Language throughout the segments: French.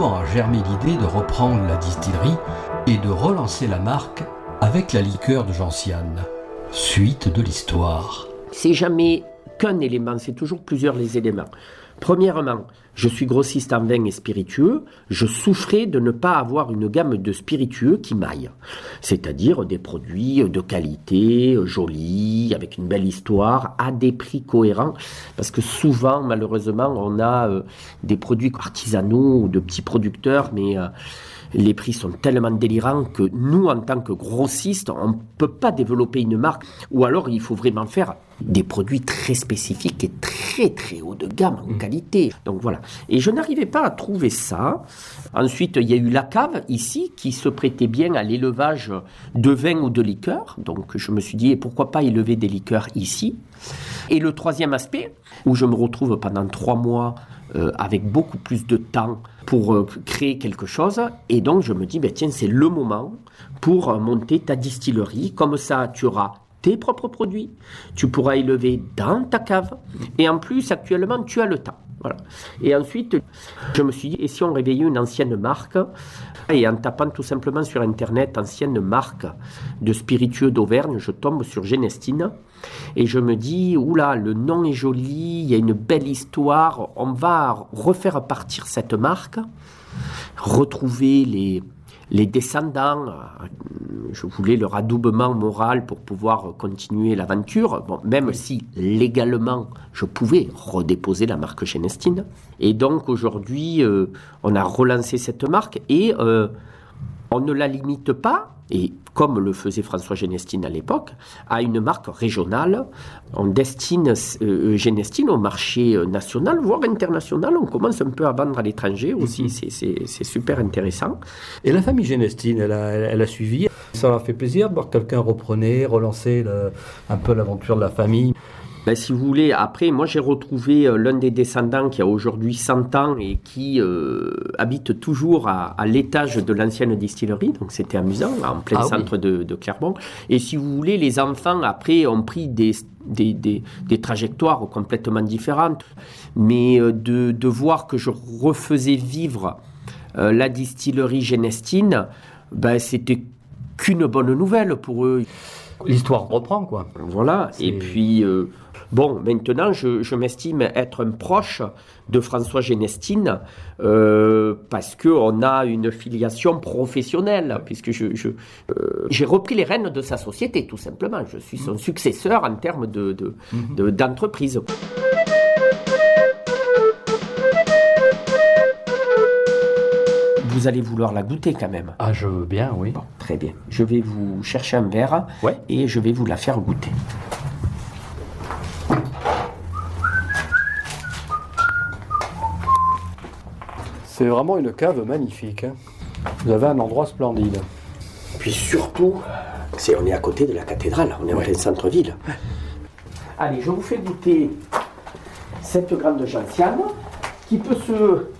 comment a germé l'idée de reprendre la distillerie et de relancer la marque avec la liqueur de Gentiane. Suite de l'histoire. C'est jamais qu'un élément, c'est toujours plusieurs les éléments. Premièrement, je suis grossiste en vin et spiritueux, je souffrais de ne pas avoir une gamme de spiritueux qui m'aille. C'est-à-dire des produits de qualité, jolis, avec une belle histoire, à des prix cohérents. Parce que souvent, malheureusement, on a des produits artisanaux ou de petits producteurs, mais les prix sont tellement délirants que nous, en tant que grossistes, on ne peut pas développer une marque. Ou alors, il faut vraiment faire des produits très spécifiques et très très haut de gamme en qualité. Donc voilà. Et je n'arrivais pas à trouver ça. Ensuite, il y a eu la cave ici qui se prêtait bien à l'élevage de vin ou de liqueurs. Donc je me suis dit, et pourquoi pas élever des liqueurs ici? Et le troisième aspect, où je me retrouve pendant 3 mois avec beaucoup plus de temps pour créer quelque chose. Et donc je me dis, tiens, c'est le moment pour monter ta distillerie. Comme ça, tu auras tes propres produits, tu pourras élever dans ta cave, et en plus, actuellement, tu as le temps. Voilà. Et ensuite, je me suis dit, et si on réveillait une ancienne marque, et en tapant tout simplement sur Internet, ancienne marque de spiritueux d'Auvergne, je tombe sur Genestine, et je me dis, oula, le nom est joli, il y a une belle histoire, on va refaire partir cette marque, retrouver les descendants, je voulais leur adoubement moral pour pouvoir continuer l'aventure, même si légalement je pouvais redéposer la marque Genestine. Et donc aujourd'hui, on a relancé cette marque et on ne la limite pas, et comme le faisait François Genestine à l'époque, à une marque régionale. On destine Genestine au marché national, voire international. On commence un peu à vendre à l'étranger aussi, c'est super intéressant. Et la famille Genestine, elle a suivi. Ça leur fait plaisir de voir quelqu'un relancer un peu l'aventure de la famille. Si vous voulez, après, moi j'ai retrouvé l'un des descendants qui a aujourd'hui 100 ans et qui habite toujours à l'étage de l'ancienne distillerie, donc c'était amusant, en plein centre de Clermont. Et si vous voulez, les enfants après ont pris des trajectoires complètement différentes, mais de voir que je refaisais vivre la distillerie Genestine, c'était qu'une bonne nouvelle pour eux. L'histoire reprend, quoi. Voilà, et puis... maintenant, je m'estime être un proche de François Genestine parce qu'on a une filiation professionnelle, puisque j'ai repris les rênes de sa société, tout simplement. Je suis son successeur en termes d'entreprise. Vous allez vouloir la goûter quand même. Ah, je veux bien, oui. Bon, très bien. Je vais vous chercher un verre et je vais vous la faire goûter. C'est vraiment une cave magnifique. Hein. Vous avez un endroit splendide. Puis surtout, on est à côté de la cathédrale, on est en plein centre-ville. Allez, je vous fais goûter cette grande gentiane qui peut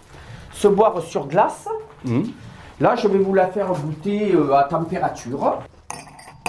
se boire sur glace. Là, je vais vous la faire goûter à température.